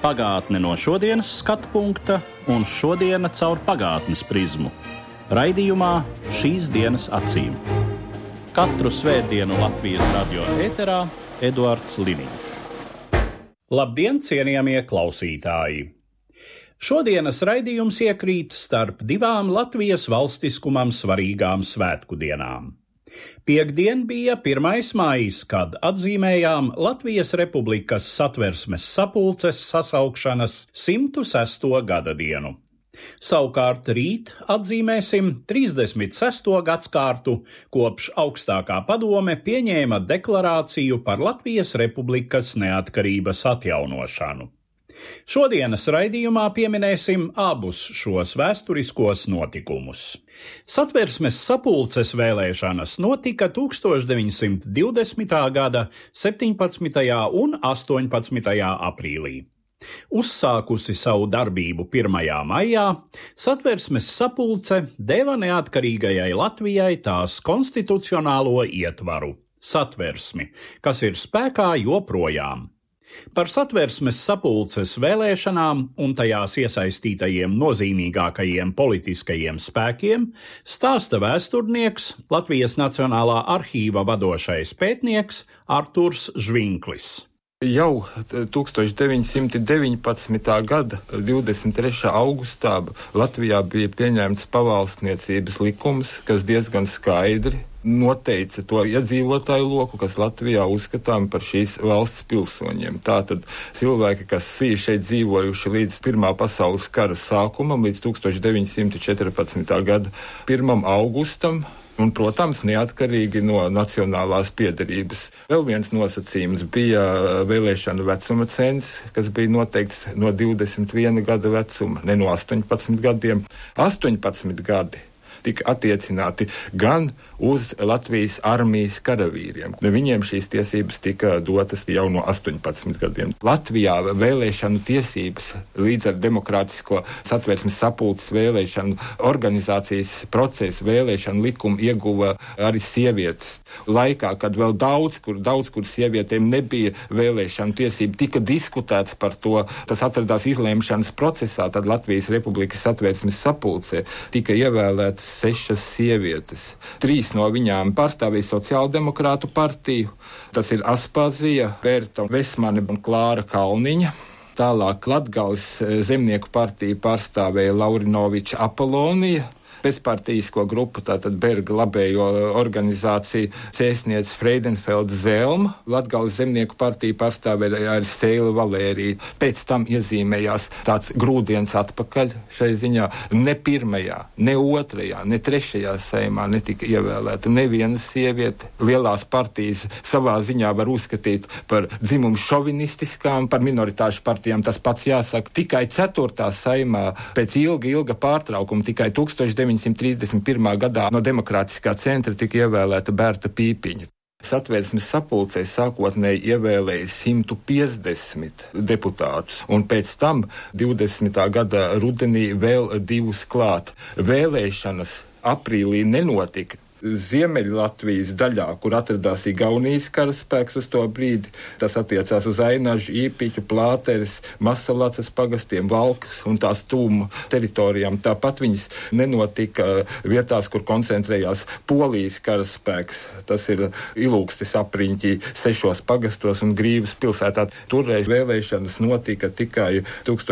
Pagātne no šodienas skatu punkta un šodiena caur pagātnes prizmu. Raidījumā Šīs dienas acīm. Katru svētdienu Latvijas radio ēterā Eduards Liniņš. Labdien, cienījamie klausītāji! Šodienas raidījums iekrīt starp divām Latvijas valstiskumam svarīgām svētku dienām. Piektdien bija 1. maijs, kad atzīmējām Latvijas Republikas Satversmes sapulces sasaukšanas 106. gada dienu. Savukārt rīt atzīmēsim 36. gadskārtu, kopš augstākā padome pieņēma deklarāciju par Latvijas Republikas neatkarības atjaunošanu. Šodienas raidījumā pieminēsim abus šos vēsturiskos notikumus. Satversmes sapulces vēlēšanas notika 1920. gada 17. un 18. aprīlī. Uzsākusi savu darbību 1. maijā, Satversmes sapulce deva neatkarīgajai Latvijai tās konstitucionālo ietvaru – Satversmi, kas ir spēkā joprojām. Par Satversmes sapulces vēlēšanām un tajās iesaistītajiem nozīmīgākajiem politiskajiem spēkiem stāsta vēsturnieks, Latvijas Nacionālā arhīva vadošais pētnieks Arturs Žvinklis. Jau 1919. gada 23. augustā Latvijā bija pieņemts pavalstniecības likums, kas diezgan skaidri noteica to iedzīvotāju loku, kas Latvijā uzskatām par šīs valsts pilsoņiem. Tātad cilvēki, kas bija šeit dzīvojuši līdz Pirmā pasaules kara sākumam, līdz 1914. gada 1. augustam, un, protams, neatkarīgi no nacionālās piederības. Vēl viens nosacījums bija vēlēšanu vecuma cens, kas bija noteikts no 21 gada vecuma, ne no 18 gadiem. 18 gadi tika attiecināti gan uz Latvijas armijas karavīriem. Viņiem šīs tiesības tika dotas jau no 18 gadiem. Latvijā vēlēšanu tiesības līdz ar demokrātisko Satversmes sapulces vēlēšanu organizācijas procesu, vēlēšanu likumu ieguva arī sievietes. Laikā, kad vēl daudz kur sievietēm nebija vēlēšanu tiesību, tika diskutēts par to, tas atradās izlēmšanas procesā, tad Latvijas Republikas Satversmes sapulcē tika ievēlētas 6 sievietes. 3 no viņām pārstāvēja Sociāldemokrātu partiju. Tas ir Aspazija, Vērta Vesmane un Klāra Kalniņa. Tālāk Latgales zemnieku partiju pārstāvēja Laurinoviča Apolonija. Bezpartijisko grupu, tātad Berga labējo organizāciju cēsniece Freidenfelds Zelma, Latgales zemnieku partiju pārstāvēja arī Seila Valērija. Pēc tam iezīmējās tāds grūdiens atpakaļ šai ziņā. Ne 1., ne 2., ne 3. saimā netika ievēlēta neviena sieviete. Lielās partijas savā ziņā var uzskatīt par dzimumu šovinistiskām, par minoritāšu partijām tas pats jāsaka. Tikai 4. saimā pēc ilga pārtraukuma, tikai 1931. gadā no Demokrātiskā centra tika ievēlēta Berta Pīpiņa. Satversmes sapulcē sākotnēji ievēlēja 150 deputātus, un pēc tam 20. gada rudenī vēl 2 klāt. Vēlēšanas aprīlī nenotika. Ziemeļlatvijas daļā, kur atradās Igaunijas karaspēks uz to brīdi, tas attiecās uz Ainažu, Īpiķu, Plāteres, Masalacas pagastiem, Valkas un tās tūmu teritorijām. Tāpat viņas nenotika vietās, kur koncentrējās Polijas karaspēks. Tas ir Ilūkstes apriņķī 6 pagastos un Grīvas pilsētā. Turreiz vēlēšanas notika tikai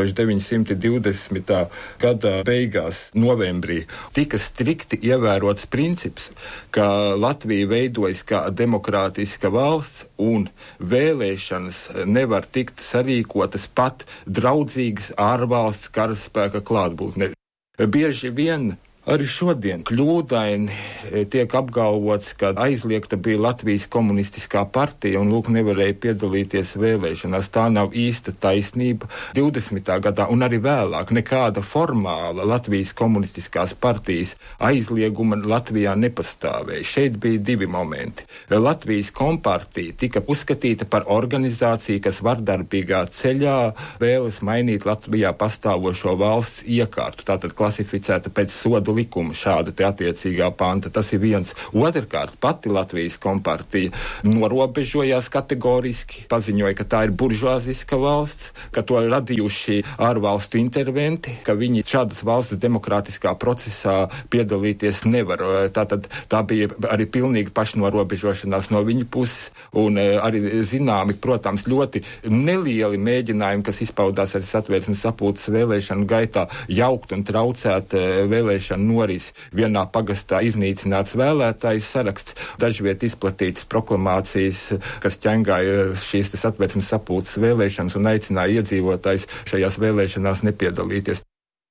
1920. gada beigās, novembrī. Tika strikti ievērots princips, ka Latvija veidojas kā demokrātiska valsts un vēlēšanas nevar tikt sarīkotas pat draudzīgas ārvalsts karaspēka klātbūtnē. Bieži vien arī šodien kļūdaini tiek apgalvots, ka aizliegta bija Latvijas komunistiskā partija un lūk nevarēja piedalīties vēlēšanās. Tā nav īsta taisnība. 20. gadā un arī vēlāk nekāda formāla Latvijas komunistiskās partijas aizlieguma Latvijā nepastāvēja. Šeit bija 2 momenti. Latvijas kompartija tika uzskatīta par organizāciju, kas vardarbīgā ceļā vēlas mainīt Latvijā pastāvošo valsts iekārtu, tātad klasificēta pēc sodu likumu šāda te attiecīgā panta. Tas ir viens. Otrkārt, pati Latvijas kompartija norobežojās kategoriski, paziņoja, ka tā ir buržuāziska valsts, ka to radījuši ārvalstu interventi, ka viņi šādas valsts demokrātiskā procesā piedalīties nevar. Tātad tā bija arī pilnīgi pašnorobežošanās no viņa puses un arī zināmi, protams, ļoti nelieli mēģinājumi, kas izpaudās arī Satversmes sapulces vēlēšanu gaitā, jaukt un traucēt vēlēšanu norisi. Vienā pagastā iznīcināts vēlētāju saraksts, dažviet izplatītas proklamācijas, kas ķengāja šīs Satversmes sapulces vēlēšanas un aicināja iedzīvotājus šajās vēlēšanās nepiedalīties.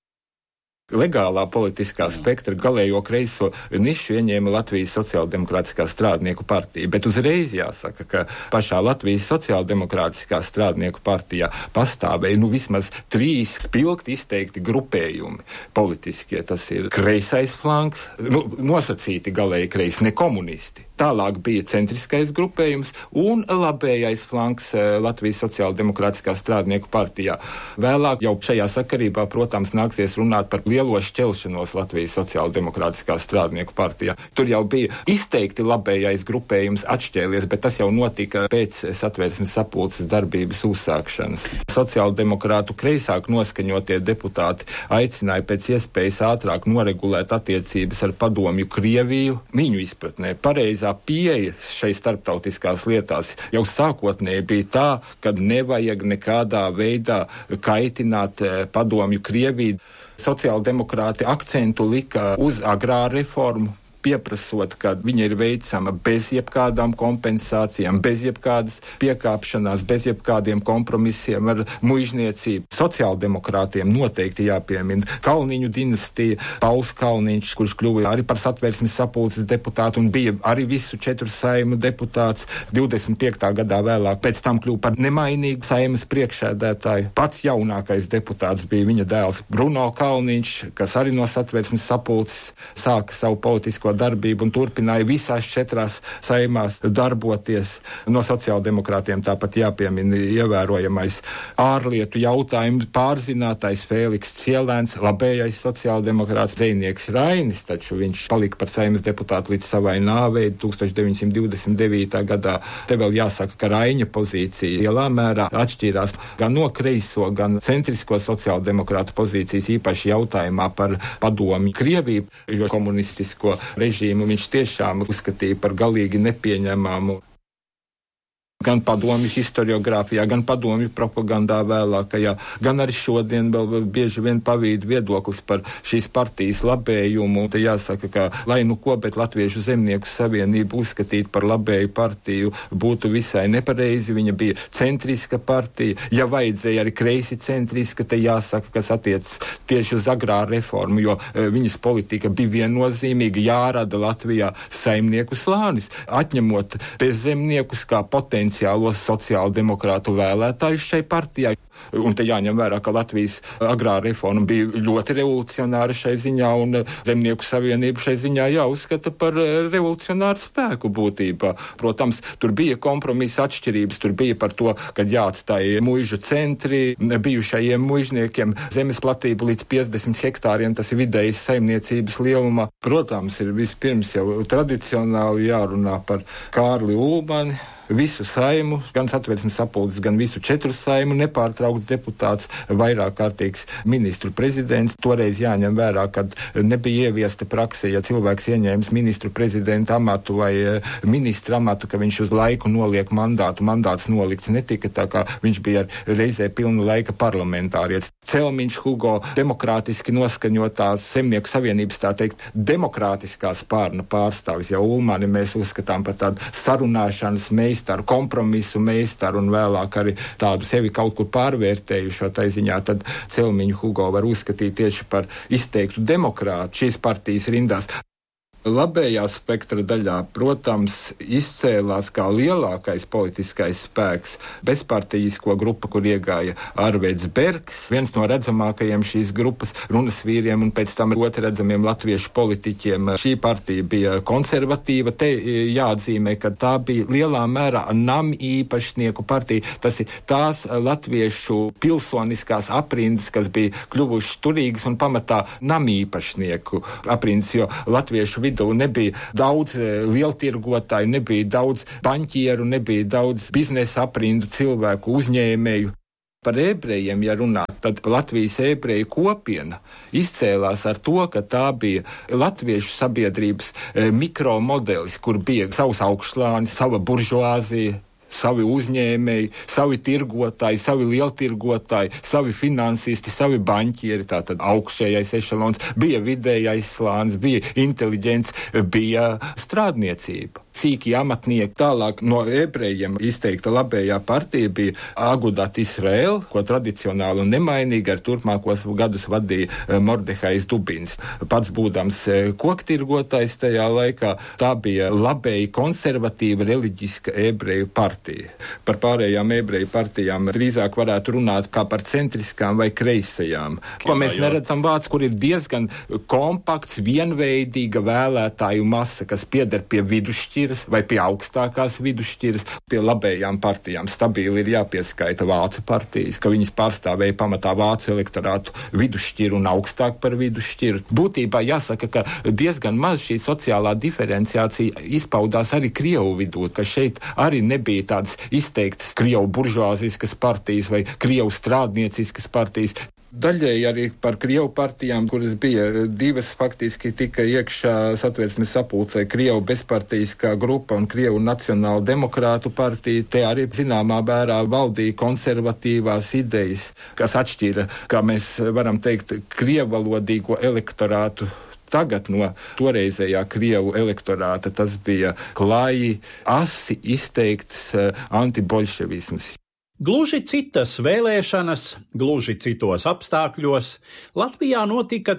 Legālā politiskā spektra galējo kreiso nišu ieņēma Latvijas Sociāldemokrātiskā strādnieku partija, bet uzreiz jāsaka, ka pašā Latvijas Sociāldemokrātiskā strādnieku partijā pastāvēja vismaz 3 spilgti izteikti grupējumi politiskie. Tas ir kreisais flanks, nosacīti galēji kreisi, ne komunisti. Tālāk bija centriskais grupējums un labējais flanks Latvijas Sociāldemokrātiskā strādnieku partijā. Vēlāk jau šajā sakarībā, protams, nāksies runāt par lielo šķelšanos Latvijas Sociāldemokrātiskā strādnieku partijā. Tur jau bija izteikti labējais grupējums atšķēlies, bet tas jau notika pēc Satversmes sapulces darbības uzsākšanas. Sociāldemokrātu kreisāk noskaņotie deputāti aicināja pēc iespējas ātrāk noregulēt attiecības ar padomju Krieviju. Viņu izpratnē pareizā pieeja šai starptautiskās lietās jau sākotnēji bija tā, ka nevajag nekādā veidā kaitināt padomju Krieviju. Sociāldemokrāti akcentu lika uz agrāru reformu, pieprasot, ka viņa ir veicama bez jebkādām kompensācijām, bez jebkādas piekāpšanās, bez jebkādiem kompromisiem ar muižniecību. Sociāldemokrātiem noteikti jāpiemina Kalniņu dinastija, Pauls Kalniņš, kurš kļuva arī par Satversmes sapulces deputātu un bija arī visu 4 saimu deputāts. 25. gadā vēlāk pēc tam kļuva par nemainīgu saimas priekšsēdētāju. Pats jaunākais deputāts bija viņa dēls Bruno Kalniņš, kas arī no Satversmes sapulces sāka savu politisko darbību un turpināja visās 4 saimās darboties. No sociāldemokrātiem tāpat jāpiemina ievērojamais ārlietu jautājumu pārzinātais Fēliks Cielēns, labējais sociāldemokrāts dzejnieks Rainis, taču viņš palika par saimas deputātu līdz savai nāvei 1929. gadā. Te vēl jāsaka, ka Raiņa pozīcija lielā mērā atšķīrās gan no kreiso, gan centrisko sociāldemokrātu pozīcijas, īpaši jautājumā par padomju Krieviju, jo komunistisko režīmu viņš tiešām uzskatīja par galīgi nepieņemamu. Gan padomju historiogrāfijā, gan padomju propagandā vēlākajā, gan arī šodien vēl bieži vien pavīd viedoklis par šīs partijas labējumu. Te jāsaka, ka lai nu ko, bet Latviešu zemnieku savienību uzskatīt par labēju partiju būtu visai nepareizi. Viņa bija centriska partija, ja vajadzēja arī kreisi centriska, te jāsaka, kas attiecas tieši uz agrāru reformu, jo viņas politika bija viennozīmīga, jārada Latvijā saimnieku slānis, atņemot bezzemniekus kā potenciālos sociāldemokrātu vēlētājus šai partijai. Un te jāņem vērā, ka Latvijas agrā reforma bija ļoti revolucionāra šai ziņā, un Zemnieku savienību šai ziņā jāuzskata par revolucionāru spēku būtībā. Protams, tur bija kompromisa atšķirības, tur bija par to, ka jāatstāja muižu centri, bijušajiem muižniekiem zemes platību līdz 50 hektāriem, tas ir vidējas saimniecības lielumā. Protams, ir vispirms jau tradicionāli jārunā par Kārli Ulmani, visu saimu, gan Satversmes sapulces, gan visu 4 saimu nepārtraukts deputāts, vairāk kārtīgs ministru prezidents. Toreiz jāņem vērā, kad nebija ieviesta prakse, ja cilvēks ieņēmis ministru prezidenta amatu vai ministra amatu, ka viņš uz laiku noliek mandātu. Mandāts nolikts netika, tā kā viņš bija reizē pilnu laika parlamentārietis. Celmiņš Hugo, demokrātiski noskaņotās Zemnieku savienības, tā teikt, demokrātiskā spārna pārstāvis. Ja Ulmani mēs uzskatām par tādu sarunāšanas meistaru, kompromisu meistaru un vēlāk arī tādu sevi kaut kur pārvērtējušo tai ziņā, tad Celmiņu Hugo var uzskatīt tieši par izteiktu demokrātu šīs partijas rindās. Labējā spektra daļā, protams, izcēlās kā lielākais politiskais spēks bezpartijisko grupa, kur iegāja Arveids Bergs, viens no redzamākajiem šīs grupas runas vīriem un pēc tam ļoti redzamiem latviešu politiķiem. Šī partija bija konservatīva. Te jāatzīmē, ka tā bija lielā mērā nam īpašnieku partija. Tas ir tās latviešu pilsoniskās aprindas, kas bija kļuvušas turīgas un pamatā nam īpašnieku aprindas, jo latviešu vidū nebija daudz lieltirgotāju, nebija daudz baņķieru, nebija daudz biznesa aprindu cilvēku, uzņēmēju. Par ebrejiem, ja runā, tad Latvijas ebreju kopiena izcēlās ar to, ka tā bija latviešu sabiedrības mikromodelis, kur bija savs augšslānis, sava buržuāzija, savi uzņēmēji, savi tirgotāji, savi lieltirgotāji, savi finansisti, savi baņķieri, tātad augšējais ešalons, bija vidējais slānis, bija inteliģents, bija strādniecība. Sīki amatnieki. Tālāk no ebrejiem izteikta labējā partija bija Agudat Israel, ko tradicionāli un nemainīgi ar turpmākos gadus vadīja Mordehajs Dubins. Pats būdams koktirgotājs tajā laikā, tā bija labēji konservatīva reliģiska ebreju partija. Par pārējām ebreju partijām drīzāk varētu runāt kā par centriskām vai kreisajām. Ko mēs neredzam vārds, kur ir diezgan kompakts, vienveidīga vēlētāju masa, kas pieder pie vidusšķiras vai pie augstākās vidusšķiras, pie labējām partijām. Stabili ir jāpieskaita vācu partijas, ka viņas pārstāvēja pamatā vācu elektorātu vidusšķiru un augstāk par vidusšķiru. Būtībā jāsaka, ka diezgan maz šī sociālā diferenciācija izpaudās arī Krievu vidū, ka šeit arī nebija tādas izteiktas Krievu buržuāziskas partijas vai Krievu strādnieciskas partijas. Daļēji arī par Krievu partijām, kuras bija divas, faktiski tika iekšā Satversmes sapulcē Krievu bezpartijiskā grupa un Krievu nacionāla demokrātu partija. Te arī zināmā mērā valdīja konservatīvās idejas, kas atšķira, kā mēs varam teikt, krievalodīgo elektorātu. Tagad no toreizējā Krievu elektorāta tas bija klāji, asi izteikts antibolševisms. Gluži citas vēlēšanas, gluži citos apstākļos Latvijā notika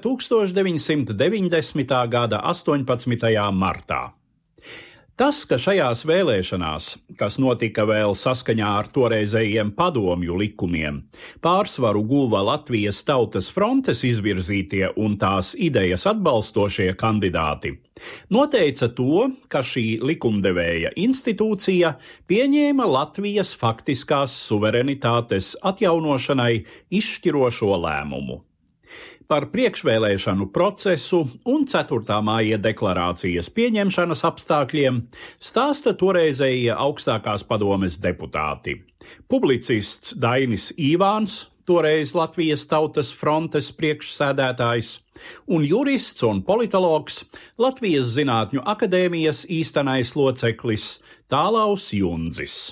1990. gada 18. martā. Tas, ka šajās vēlēšanās, kas notika vēl saskaņā ar toreizējiem padomju likumiem, pārsvaru guva Latvijas Tautas frontes izvirzītie un tās idejas atbalstošie kandidāti, noteica to, ka šī likumdevēja institūcija pieņēma Latvijas faktiskās suverenitātes atjaunošanai izšķirošo lēmumu. Par priekšvēlēšanu procesu un 4. māja deklarācijas pieņemšanas apstākļiem stāsta toreizējie augstākās padomes deputāti. Publicists Dainis Īvāns, toreiz Latvijas Tautas frontes priekšsēdētājs, un jurists un politologs Latvijas Zinātņu akadēmijas īstenais loceklis Tālaus Jundzis.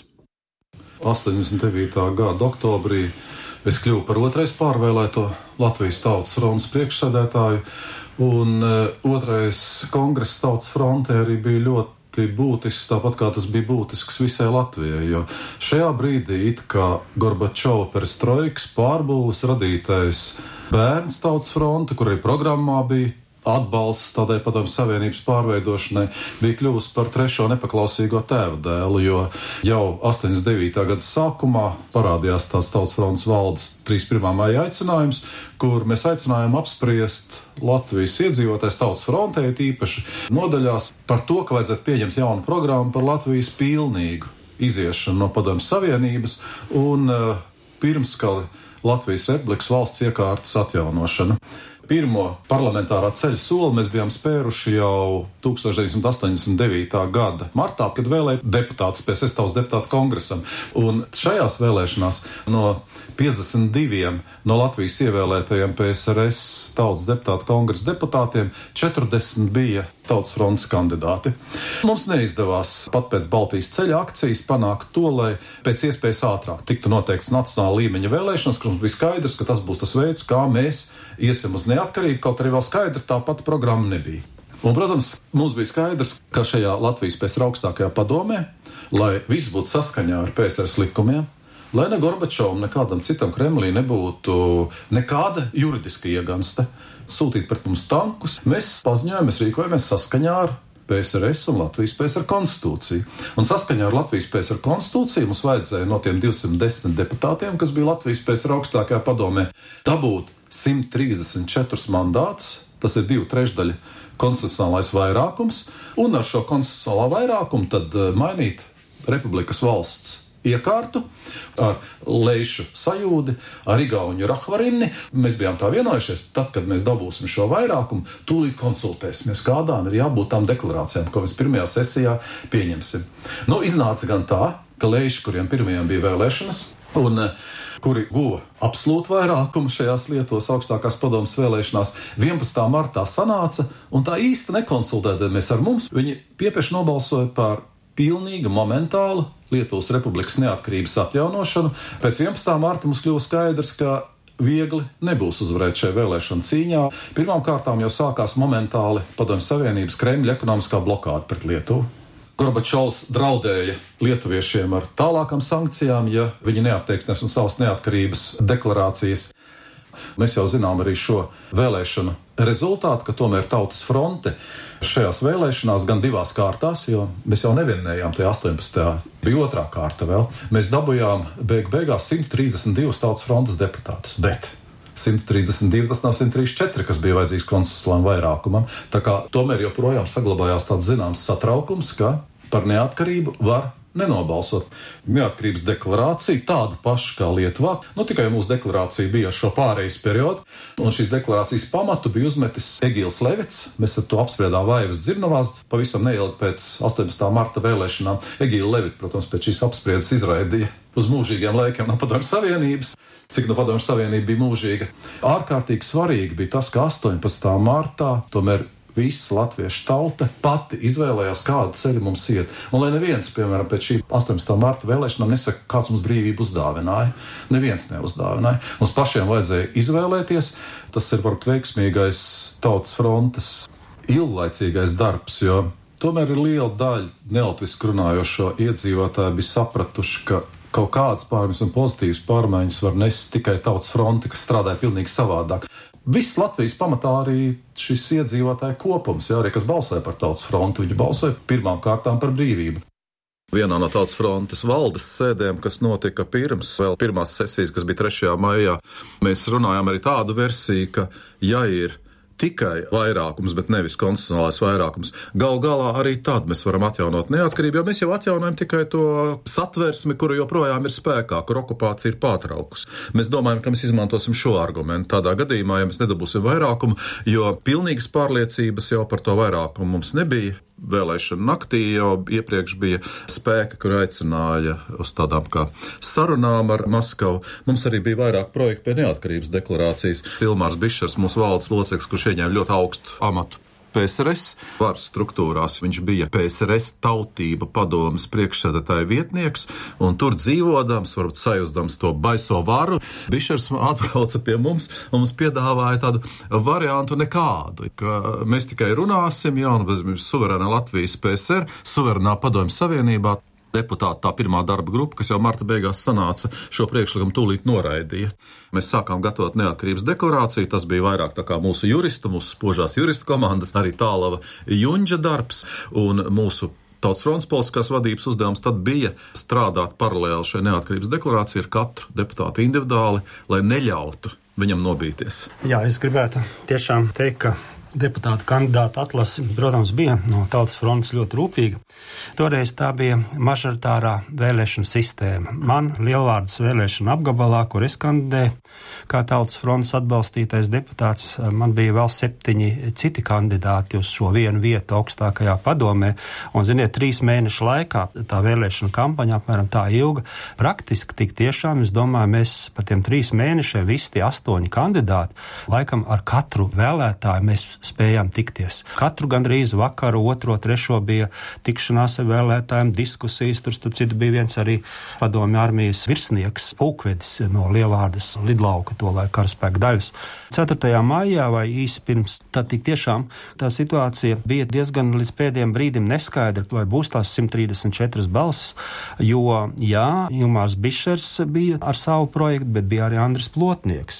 89. gada oktobrī es kļuvu par otrais pārvēlēto Latvijas Tautas frontes priekšsēdētāju, un otrais kongress Tautas frontē arī bija ļoti būtisks, tāpat kā tas bija būtisks visai Latvijai, jo šajā brīdī it kā Gorbačova perestroikas pārbūves radītais bērns Tautas fronte, kur arī programmā bija atbalsts tādai padomju savienības pārveidošanai, bija kļuvusi par trešo nepaklausīgo tēva dēlu, jo jau 89. gada sākumā parādījās tās Tautas frontes valdes 31. maija aicinājums, kur mēs aicinājām apspriest Latvijas iedzīvotājs Tautas frontē, īpaši nodaļās par to, ka vajadzētu pieņemt jaunu programmu par Latvijas pilnīgu iziešanu no padomju savienības un pirmskara Latvijas republikas valsts iekārtas atjaunošanu. Pirmo parlamentārā ceļa soli mēs bijām spēruši jau 1989. gada martā, kad vēlēja deputātus pie 6. deputātu kongresam. Un šajās vēlēšanās no 52 no Latvijas ievēlētajiem PSRS tautas deputātu kongresa deputātiem 40 bija Tautas frontes kandidāti. Mums neizdevās pat pēc Baltijas ceļa akcijas panākt to, lai pēc iespējas ātrāk tiktu noteikts nacionāla līmeņa vēlēšanas, kur mums bija skaidrs, ka tas būs tas veids, kā mēs iesim uz neatkarību, kaut arī vēl skaidra tā pati programma nebija. Un, protams, mums bija skaidrs, ka šajā Latvijas PSR augstākajā padomē, lai viss būtu saskaņā ar PSRS likumiem, lai ne Gorbačovam, nekādam citam Kremlī nebūtu nekāda juridiska iegansta sūtīt pret mums tankus, mēs paziņojam, mēs rīkojamies saskaņā ar PSRS un Latvijas PSR konstitūciju. Un saskaņā ar Latvijas PSR konstitūciju mums vajadzēja no tiem 210 deputātiem, kas bija Latvijas PSR augstākajā padomē, dabūt 134 mandātus, tas ir 2/3 konstitucionālais vairākums, un ar šo konstitucionālā vairākumu tad mainīt Republikas valsts iekārtu ar Leišu Sajūdi, ar Igauņu Rahvarini. Mēs bijām tā vienojušies, tad, kad mēs dabūsim šo vairākumu, tūlīt konsultēsimies, kādām ir jābūt tām deklarācijām, ko mēs pirmajā sesijā pieņemsim. Iznāca gan tā, ka Leiši, kuriem pirmajām bija vēlēšanas, un kuri guva absolūtu vairākumu šajās Lietuvas augstākās padomas vēlēšanās, 11. martā sanāca, un tā īsti nekonsultēdamies ar mums, viņi piepieši nobalsoja par pilnīgi momentālu Lietuvas Republikas neatkarības atjaunošanu. Pēc 11. marta mums kļuva skaidrs, ka viegli nebūs uzvarēt šajā vēlēšana cīņā. Pirmām kārtām jau sākās momentāli Padomju Savienības Kremļa ekonomiskā blokāde pret Lietuvu. Gorbačovs draudēja lietuviešiem ar tālākām sankcijām, ja viņi neatteiksies no savas neatkarības deklarācijas. Mēs jau zinām arī šo vēlēšanu rezultātu, ka tomēr Tautas fronte šajās vēlēšanās gan divās kārtās, jo mēs jau nevienējām tie 18. bija otrā kārta vēl. Mēs dabujām beigās 132 Tautas frontes deputātus, bet 132 tas nav 134, kas bija vajadzīgs konstitucionālam vairākumam. Tā kā tomēr joprojām saglabājās tāds zināms satraukums, ka par neatkarību var nenobalsot. Neatkarības deklarācija tāda paša kā Lietuvā, tikai mūsu deklarācija bija ar šo pārejas periodu, un šīs deklarācijas pamatu bija uzmetis Egīls Levits. Mēs ar to apspriedām Vaivas Dzirnavās, pavisam neilgi pēc 18. marta vēlēšanām. Egīla Levita, protams, pēc šīs apspriedes izraidīja uz mūžīgiem laikiem no Padomju Savienības, cik no Padomju Savienība bija mūžīga. Ārkārtīgi svarīgi bija tas, ka 18. martā tomēr visa latviešu tauta pati izvēlējās, kādu ceļu mums iet. Un lai neviens, piemēram, pēc šī 18. marta vēlēšanām nesaka, kāds mums brīvību uzdāvināja. Neviens neuzdāvināja. Mums pašiem vajadzēja izvēlēties. Tas ir varbūt veiksmīgais Tautas frontes ilglaicīgais darbs, jo tomēr ir liela daļa nelatviski runājošo iedzīvotāju bija sapratuši, ka kaut kādas pārmaiņas un pozitīvas pārmaiņas var nest tikai Tautas fronte, kas strādāja pilnīgi savādāk. Viss Latvijas pamatā arī šis iedzīvotāju kopums, arī kas balsoja par Tautas fronti, viņi balsoja pirmām kārtām par brīvību. Vienā no Tautas frontes valdes sēdēm, kas notika pirms vēl pirmās sesijas, kas bija 3. maijā, mēs runājām arī tādu versiju, ka ja ir tikai vairākums, bet nevis konstitucionālais vairākums. Gal galā arī tad mēs varam atjaunot neatkarību, jo mēs jau atjaunojam tikai to satversmi, kura joprojām ir spēkā, kur okupācija ir pārtraukusi. Mēs domājam, ka mēs izmantosim šo argumentu tādā gadījumā, ja mēs nedabūsim vairākumu, jo pilnīgas pārliecības jau par to vairākumu mums nebija. Vēlēšana naktī jau iepriekš bija spēki, kur aicināja uz tādām kā sarunām ar Maskavu. Mums arī bija vairāk projektu pie neatkarības deklarācijas. Ilmārs Bišers, mūsu valdes loceklis, kurš ieņēma ļoti augstu amatu PSRS varas struktūrās. Viņš bija PSRS tautība padomes priekšsēdētāja vietnieks, un tur dzīvodams, varbūt sajūstams to baiso varu, Bišers atbrauca pie mums un mums piedāvāja tādu variantu nekādu, ka mēs tikai runāsim, suverēnā Latvijas PSR, suverēnā padomju savienībā. Deputāti, tā pirmā darba grupa, kas jau marta beigās sanāca, šo priekšlikumu tūlīt noraidīja. Mēs sākām gatavot neatkarības deklarāciju, tas bija vairāk tā kā mūsu juristu, mūsu spožās juristu komandas, arī Tālava Junģa darbs, un mūsu Tautas frontes politiskās vadības uzdevums tad bija strādāt paralēli šai neatkarības deklarācijai ar katru deputātu individuāli, lai neļautu viņam nobīties. Jā, es gribētu tiešām teikt, ka deputātu kandidātu atlase, protams, bija no Tautas frontes ļoti rūpīga. Toreiz tā bija mažoritārā vēlēšana sistēma. Man Lielvārdas vēlēšana apgabalā, kur es kandidēju, kā Tautas frontes atbalstītais deputāts, man bija vēl 7 citi kandidāti uz šo vienu vietu augstākajā padomē. Un, ziniet, 3 mēnešu laikā tā vēlēšana kampaņa apmēram tā ilga. Praktiski tik tiešām, es domāju, mēs par tiem 3 mēnešiem visi tie 8 kandidāti, laikam ar katru vēlētāju mēs spējām tikties. Katru gandrīz vakaru, 2., 3. bija tikšanās ar vēlētājiem, diskusijas, tur citu bija viens arī padomju armijas virsnieks, pulkvedis no Lielvārdas lidlauka, to laik karaspēka daļas. 4. maijā vai īsi pirms, tad tik tiešām tā situācija bija diezgan līdz pēdējiem brīdim neskaidra, vai būs tās 134 balsis, jo, jā, Ilmārs Bišers bija ar savu projektu, bet bija arī Andris Plotnieks.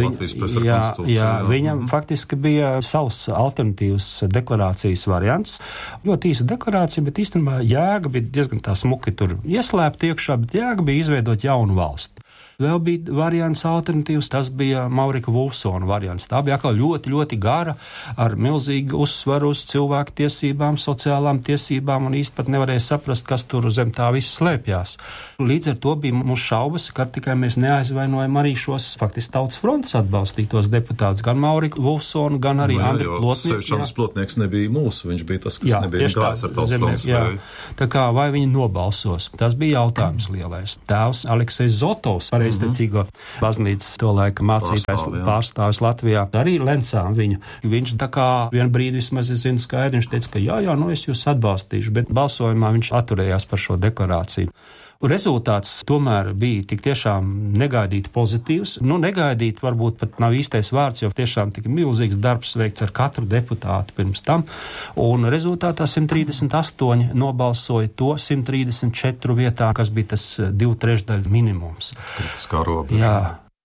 Viņam faktiski bija savs alternatīvs deklarācijas variants. Ļoti īsa deklarācija, bet īstenībā jēga bija diezgan tā smuki tur ieslēpta iekšā, bet jēga bija izveidot jaunu valsti. Vēl bija variants alternatīvs, tas bija Maurika Vulfsona variants. Tā bija atkal ļoti, ļoti gara, ar milzīgu uzsvaru uz cilvēku tiesībām, sociālām tiesībām, un īsti pat nevarēja saprast, kas tur zem tā viss slēpjās. Līdz ar to bija mums šaubas, ka tikai mēs neaizvainojam arī šos faktiski Tautas frontes atbalstītos deputātus, gan Mauriku Vulfsonu, gan arī Andriu Plotnieku. Andris Plotnieks nebija mūsu, viņš bija tas, kas nebija gājis ar Tautas frontes spēju. Tā kā vai viņi nobalsos, tas bija jautājums lielais. Tēvs Aleksejs Zotovs, pareizticīgo baznīcas to laika mācītājs pārstāvis Latvijā, arī lencām viņu. Viņš tā kā vienu brīdi vismaz es zinu skaidri, viņš teica, ka jā, es jūs atbalstīšu, bet balsojumā viņš atturējās par šo deklarāciju. Rezultāts tomēr bija tik tiešām negaidīti pozitīvs. Negaidīt varbūt pat nav īstais vārds, jo tiešām tik milzīgs darbs veikts ar katru deputātu pirms tam. Un rezultātā 138 nobalsoja to 134 vietā, kas bija tas 2/3 minimums. Kritiskā robeža. Jā.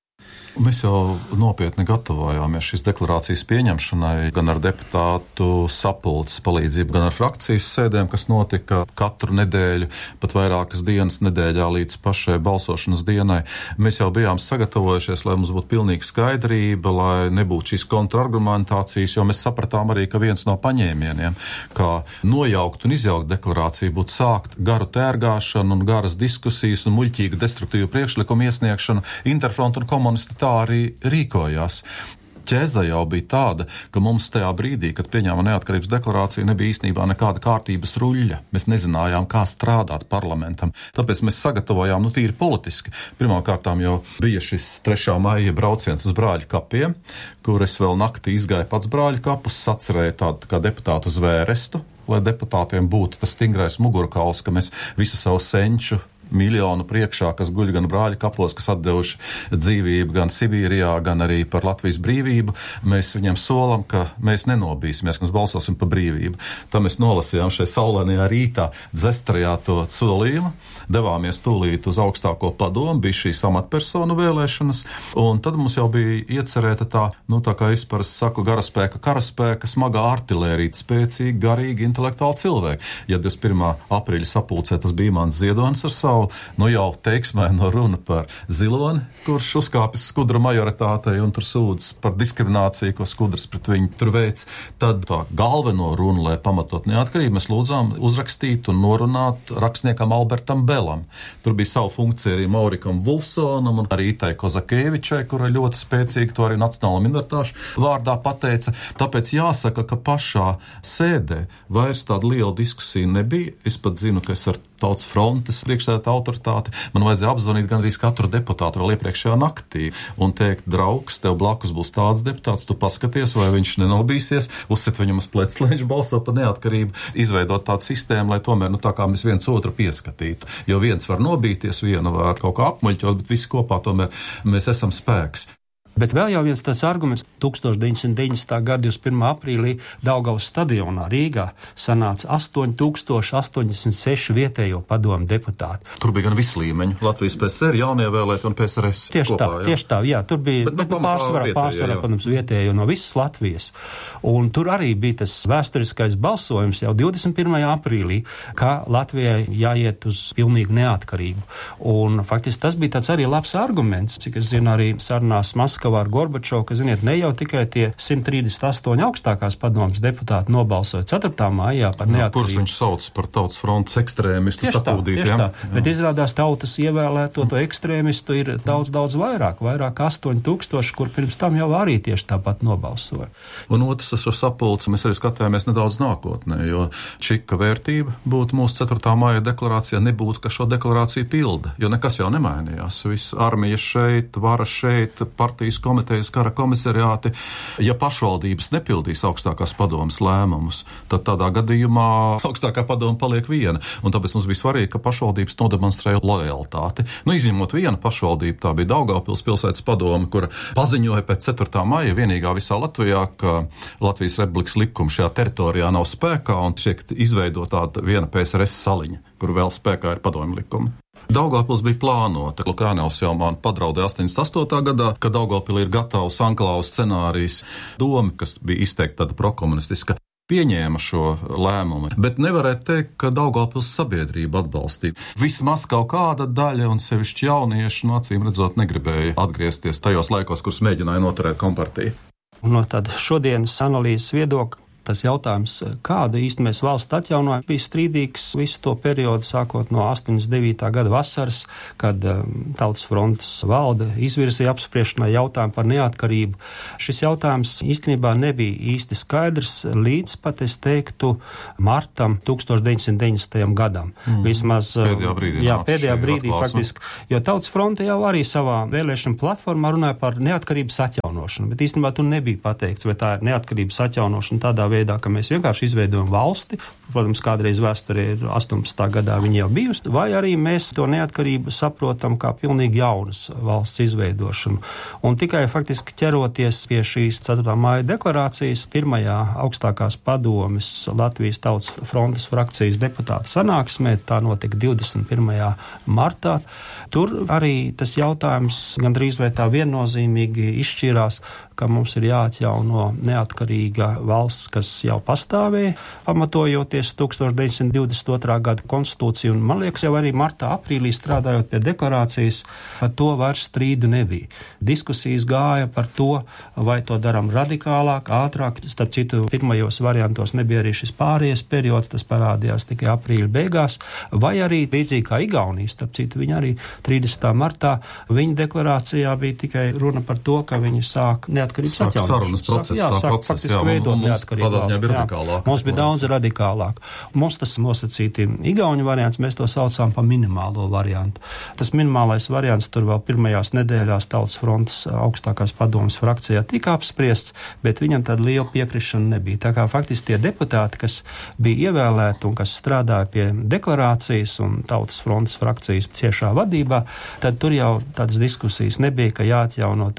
Mēs jau nopietni gatavojāmies šīs deklarācijas pieņemšanai, gan ar deputātu sapulces palīdzību, gan ar frakcijas sēdēm, kas notika katru nedēļu, pat vairākas dienas nedēļā līdz pašai balsošanas dienai. Mēs jau bijām sagatavojušies, lai mums būtu pilnīga skaidrība, lai nebūtu šīs kontrargumentācijas, jo mēs sapratām arī, ka viens no paņēmieniem, kā nojaukt un izjaukt deklarāciju, būtu sākt garu tērgāšanu un garas diskusijas un muļķīgu destruktīvu priekšlikumu iesniegšanu. Interfront un komunisti tā arī rīkojās. Ķēze jau bija tāda, ka mums tajā brīdī, kad pieņēma neatkarības deklarāciju, nebija īstenībā nekāda kārtības ruļļa. Mēs nezinājām, kā strādāt parlamentam. Tāpēc mēs sagatavojām, tīri politiski. Pirmkārtām jau bija šis 3. maija brauciens uz Brāļu kapiem, kur es vēl naktī izgāju pats Brāļu kapus, sacerēju tādu kā deputātu zvērestu, lai deputātiem būtu tas stingrais mugurkauls, ka mēs visu savu senču miljonu priekšā, kas guļ gan Brāļu kapos, kas atdevuši dzīvību gan Sibīrijā, gan arī par Latvijas brīvību. Mēs viņiem solam, ka mēs nenobīsimies, ka mēs balsosim par brīvību. Tā mēs nolasījām šajā saulainajā rītā dzestrajā to solījumu, devāmies tūlīt uz augstāko padomu, bija šīs amatpersonu vēlēšanas, un tad mums jau bija iecerēta tā kā es parasti saku, garaspēka, karaspēka, smagā artilērija, spēcīgi, garīgi, intelektuāli cilvēki. Ja 21. aprīļa sapulcē tas bija mans Ziedonis ar savu, jau teiksmēno runa par Ziloni, kurš uzkāpis Skudra majoritātei un tur sūdz par diskrimināciju, ko Skudras pret viņu tur veic. Tad tā galveno runu, lai pamatot neatkarību, mēs lūdzām uzrakstīt un norunāt rakstniekam Albertam Belam. Tur bija savu funkciju arī Maurikam Vulfsonam un arī Itai Kozakēvičai, kura ļoti spēcīgi to arī nacionāla minoritāšu vārdā pateica. Tāpēc jāsaka, ka pašā sēdē vairs tāda liela diskusija nebija. Es pat zinu, ka es ar Tautas frontes priekšsēdētāja autoritāti man vajadzēja apzvanīt gan arī katru deputātu vēl iepriekšējā naktī un teikt, draugs, tev blakus būs tāds deputāts, tu paskaties, vai viņš nenobīsies, uzsit viņam uz pleca, lai viņš balso par neatkarību, izveidot tādu sistēmu, lai tomēr, tā kā mēs viens otru pieskatītu. Jo viens var nobīties, viena var kaut kā apmuļķot, bet visi kopā tomēr mēs esam spēks. Bet vēl jau viens tāds arguments, 1990. gada 21. aprīlī Daugavas stadionā Rīgā sanāca 8086 vietējo padomu deputāti. Tur bija gan visu līmeņu, Latvijas PSR, jaunievēlēti un PSRS. Tieši tā, jā, tur bija pārsvarā, protams, vietējo no visas Latvijas. Un tur arī bija tas vēsturiskais balsojums jau 21. aprīlī, ka Latvijai jāiet uz pilnīgu neatkarību. Un faktiski tas bija tāds arī labs arguments, cik es zinu arī sarunās Maskavā ar Gorbačovu, ka, ziniet, ne jau tikai tie 138 augstākās padomas deputāti nobalsoja 4. maijā par neatkarību. Kurus viņš sauc par Tautas frontes ekstrēmistu sakūdītiem. Bet izrādās tautas ievēlēto to ekstrēmistu ir daudz vairāk 8000, kur pirms tam jau arī tieši tāpat nobalsoja. Un otrs, ar šo sapulci mēs arī skatījāmies nedaudz nākotnē, jo čika vērtība būtu mūsu 4. maija deklarācijā, nebūtu, ka šo deklarāciju pilda, jo nekas jau nemainījās. Viss armija šeit, vara šeit, partijas šīs komitejas, kara komisariāti. Ja pašvaldības nepildīs augstākās padomes lēmumus, tad tādā gadījumā augstākā padome paliek viena. Un tāpēc mums bija svarīgi, ka pašvaldības nodemonstrēja lojalitāti. Izņemot vienu pašvaldību, tā bija Daugavpils pilsētas padome, kura paziņoja pēc 4. maija vienīgā visā Latvijā, ka Latvijas Republikas likums šajā teritorijā nav spēkā un tiek izveidota tāda viena PSRS saliņa, kur vēl spēkā ir padomju likumi. Daugavpils bija plānota. Lukānevs jau man padraudēja 88. gadā, ka Daugavpilī ir gatavs anklāvas scenārijs. Doma, kas bija izteikti tāda prokomunistiska, pieņēma šo lēmumu, bet nevarētu teikt, ka Daugavpils sabiedrība atbalstīja. Vismaz kaut kāda daļa un sevišķi jaunieši, acīm redzot, negribēja atgriezties tajos laikos, kurus mēģināja noturēt kompartiju. No tāda šodienas analīzes viedokļa, tas jautājums, kādu īsti mēs valsts atjaunojam, bija strīdīgs visu to periodu, sākot no 89. gada vasaras, kad Tautas frontes valde izvirzīja apspriešanai jautājumu par neatkarību. Šis jautājums īstenībā nebija īsti skaidrs līdz pat, es teiktu, martam 1990. gadam. Vismaz pēdējā brīdī faktiski, jo Tautas fronte jau arī savā vēlēšana platformā runāja par neatkarības atjaunošanu, bet īstenībā tur nebija pateikts, vai tā ir neatkarības atjaunošana tādā veidā, ka mēs vienkārši izveidojam valsti, protams, kādreiz vēsturē ir 18. gadā viņa jau bijusi, vai arī mēs to neatkarību saprotam kā pilnīgi jaunas valsts izveidošanu. Un tikai faktiski ķeroties pie šīs 4. māja deklarācijas, pirmajā augstākās padomes Latvijas Tautas frontes frakcijas deputāta sanāksmē, tā notika 21. martā, tur arī tas jautājums gandrīz vai tā viennozīmīgi izšķirās, ka mums ir jāatjauno neatkarīga valsts, kas jau pastāvēja, pamatojoties 1922. gada konstitūciju, un man liekas jau arī martā, aprīlī strādājot pie deklarācijas, par to vairs strīdu nebija. Diskusijas gāja par to, vai to daram radikālāk, ātrāk, starp citu pirmajos variantos nebija arī šis pārējais periods, tas parādījās tikai aprīļa beigās, vai arī līdzīgi kā Igaunija, starp citu viņa arī 30. martā, viņa deklarācijā bija tikai runa par to, ka viņi sāk neatkarības atjaunošanu. Sāk faktiski veidot neatkarību. Mums bija daudz radikālāk. Mums tas nosacīti igauņu variants, mēs to saucām par minimālo variantu. Tas minimālais variants tur vēl pirmajās nedēļās Tautas frontes augstākās padomes frakcijā tika apspriests, bet viņam tāda liela piekrišana nebija. Tā kā faktiski tie deputāti, kas bija ievēlēti un kas strādāja pie deklarācijas un Tautas frontes frakcijas ciešā vadībā, tad tur jau tādas diskusijas nebija, ka jāatjauno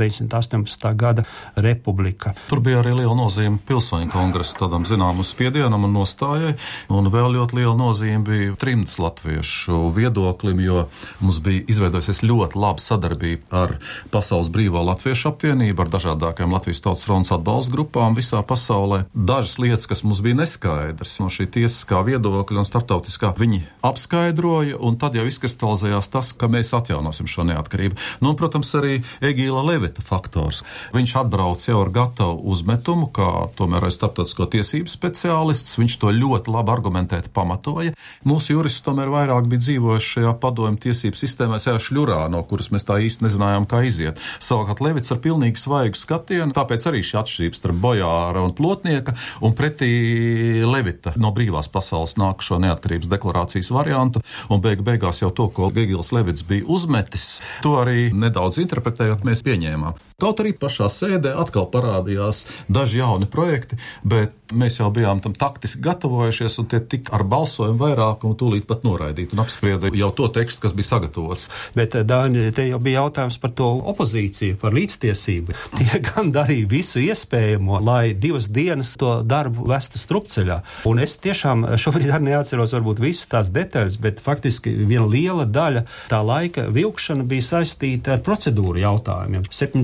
1918. gada republika. Tur bija arī liela nozīme pilsoņu kongresa tādam zināmu spiedienam un nostājai, un vēl ļoti liela nozīme bija trimdas latviešu viedoklim, jo mums bija izveidojusies ļoti laba sadarbība ar Pasaules brīvo latviešu apvienību, ar dažādākajām Latvijas Tautas frontes atbalsta grupām visā pasaulē. Dažas lietas, kas mums bija neskaidrs no šī tiesiskā viedokļa un starptautiskā, viņi apskaidroja, un tad jau izkristalizējās tas, ka mēs atjaunosim šo neatkarību. Nu, un, protams, arī Egīla Levita faktors. Viņš atbrauc jau ar gatavu uzmetumu, kā tomēr ir starptautisko tiesību speciālists, viņš to ļoti labi argumentēti pamatoja. Mūsu jurists tomēr vairāk bija dzīvojuši šajā padomju tiesību sistēmā, jau šļurā, no kuras mēs tā īsti nezinājām, kā iziet. Savukārt Levits ar pilnīgi svaigu skatienu, tāpēc arī šī atšķirības starp bojāra un plotnieka, un pretī Levita no brīvās pasaules nāk šo neatkarības deklarācijas variantu, un beigās jau to, ko Egīls Levits bija uzmetis, to arī nedaudz interpretējot mēs pieņēmām. Kaut arī pašā sēdē atkal parādījās daži jauni projekti, bet mēs jau bijām tam taktiski gatavojušies, un tie tika ar balsojumu vairākumu tūlīt pat noraidīt un apsprieda jau to tekstu, kas bija sagatavots. Bet, Dāņi, te jau bija jautājums par to opozīciju, par līdztiesību. Tie gan darīja visu iespējamo, lai 2 dienas to darbu vestu strupceļā. Un es tiešām šobrīd arī neatceros varbūt visas tās detaļas, bet faktiski viena liela daļa tā laika vilkšana bija saistīta ar procedūru jautājumiem.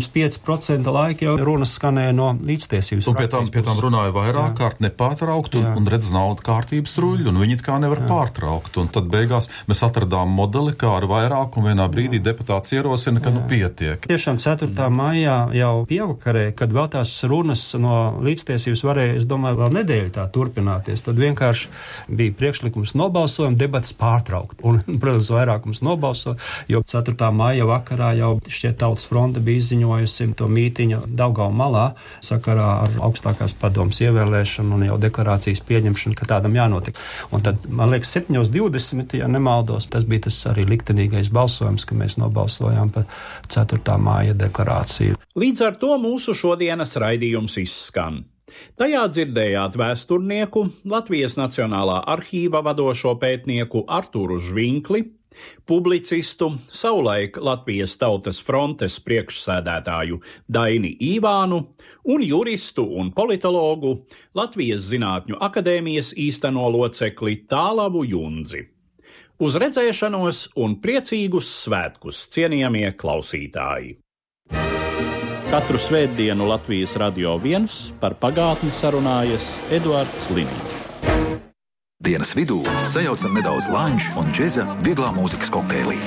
75% laika jau runas skanēja no līdztiesības. Un pie tam runāja vairāk kārt nepārtraukt un redz naudu kārtības ruļu, un viņi it kā nevar pārtraukt. Un tad beigās mēs atradām modeli, kā ar vairākumu vienā brīdī deputāts ierosina, ka pietiek. Tiešām 4. maijā jau pievakarē, kad vēl tās runas no līdztiesības varēja, es domāju, vēl nedēļu tā turpināties, tad vienkārši bija priekšlikums nobalsojuma, debats pārtraukt. Un, protams, vairākums nobalsoja, jo 4. maija vakarā jau šķiet Tautas fronte bija izziņojusi to mītiņu Daugava malā sakarā ar augstākās padomes ievēlēšanu vēlēšanu un jau deklarācijas pieņemšanu, ka tādam jānotiek. Un tad, man liekas, 7:20, ja nemaldos, tas bija tas arī liktenīgais balsojums, ka mēs nobalsojām par 4. māja deklarāciju. Līdz ar to mūsu šodienas raidījums izskan. Tajā dzirdējāt vēsturnieku, Latvijas Nacionālā arhīva vadošo pētnieku Arturu Žvinkli, publicistu, savulaik Latvijas Tautas frontes priekšsēdētāju Daini Īvānu un juristu un politologu Latvijas Zinātņu akadēmijas īsteno locekli Tālavu Jundzi. Uz redzēšanos un priecīgus svētkus, cienījamie klausītāji! Katru svētdienu Latvijas Radio 1 par pagātni sarunājas Eduards Liniņš. Dienas vidū sajaucam nedaudz lanču un džeza vieglā mūzikas kokteilī.